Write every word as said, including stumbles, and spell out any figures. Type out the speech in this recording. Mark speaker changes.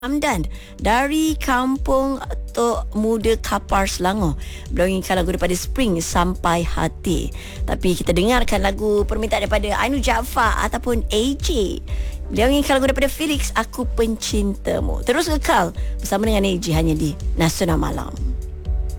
Speaker 1: Hamdan dari kampung Tok Muda Kapar Selangor. Beliau inginkan lagu daripada Spring Sampai Hati. Tapi kita dengarkan lagu permintaan daripada Ainu Jaafar ataupun A J. Beliau inginkan lagu daripada Felix, Aku Pencintamu. Terus kekal bersama dengan A J hanya di Nasional Malam.